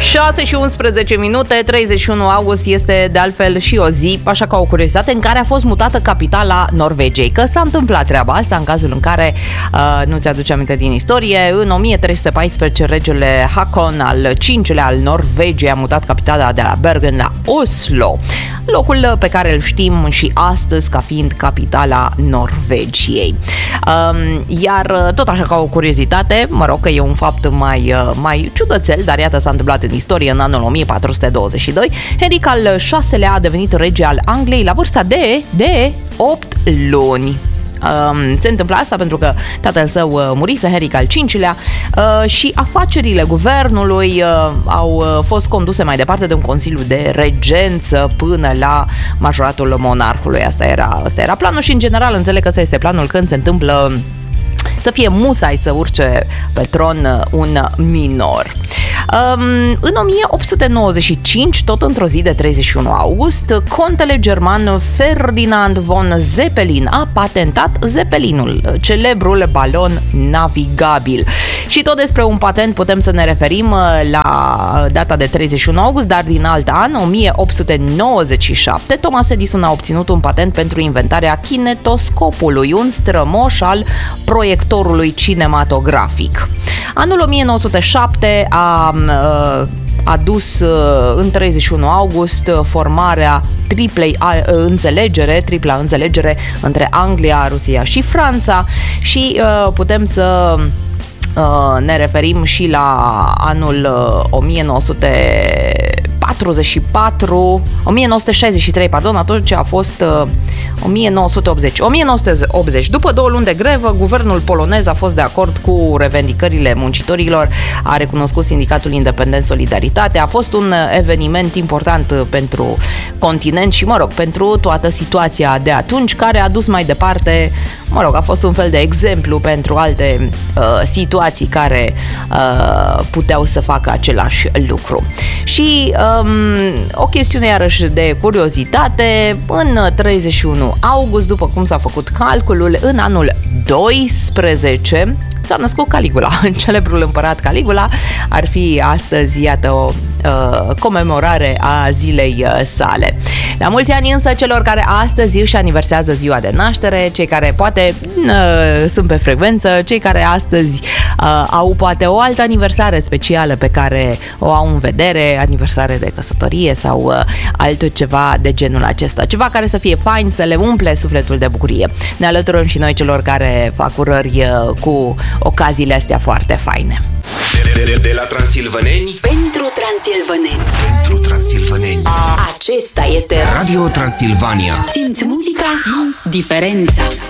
6 și 11 minute, 31 august este de altfel și o zi, așa ca o curiozitate, în care a fost mutată capitala Norvegiei. Că s-a întâmplat treaba asta în cazul în care nu ți-aduce aminte din istorie. În 1314, regele Hakon al V-lea al Norvegiei a mutat capitala de la Bergen la Oslo, locul pe care îl știm și astăzi ca fiind capitala Norvegiei. Iar tot așa ca o curiozitate, mă rog că e un fapt mai ciudățel, dar iată s-a întâmplat în istorie în anul 1422. Henric al VI-lea a devenit rege al Angliei la vârsta de 8 luni. Se întâmplă asta pentru că tatăl său murise, Henric al V-lea, și afacerile guvernului au fost conduse mai departe de un consiliu de regență până la majoratul monarhului. Asta era planul și în general înțeleg că ăsta este planul când se întâmplă să fie musai să urce pe tron un minor. În 1895, tot într-o zi de 31 august, contele german Ferdinand von Zeppelin a patentat Zeppelinul, celebrul balon navigabil. Și tot despre un patent putem să ne referim la data de 31 august, dar din alt an, 1897, Thomas Edison a obținut un patent pentru inventarea kinetoscopului, un strămoș al proiectorului cinematografic. Anul 1907 a adus în 31 august formarea tripla înțelegere între Anglia, Rusia și Franța și putem să ne referim și la anul 1963, atunci a fost 1980. După 2 luni de grevă, guvernul polonez a fost de acord cu revendicările muncitorilor, a recunoscut sindicatul independent Solidaritate. A fost un eveniment important pentru continent și, pentru toată situația de atunci, care a dus mai departe, a fost un fel de exemplu pentru alte situații care puteau să facă același lucru. Și o chestiune iarăși de curiozitate, în 31 august, după cum s-a făcut calculul, în anul 12 s-a născut Caligula, celebrul împărat Caligula. Ar fi astăzi, iată, o comemorare a zilei sale. La mulți ani însă celor care astăzi își aniversează ziua de naștere, cei care poate sunt pe frecvență, cei care astăzi au poate o altă aniversare specială pe care o au în vedere, aniversare de căsătorie sau altceva de genul acesta, ceva care să fie fain, să le umple sufletul de bucurie. Ne alăturăm și noi celor care fac urări cu ocaziile astea foarte faine. De la transilvăneni pentru transilvăneni. Pentru transilvăneni. Acesta este Radio Transilvania. Simți muzica, simți diferența.